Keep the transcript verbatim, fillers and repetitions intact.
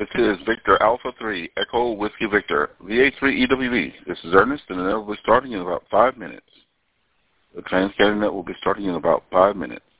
This is Victor Alpha three, Echo Whiskey Victor, V A three E W V. This is Ernest, and it will be starting in about five minutes. The transcanning net will be starting in about five minutes.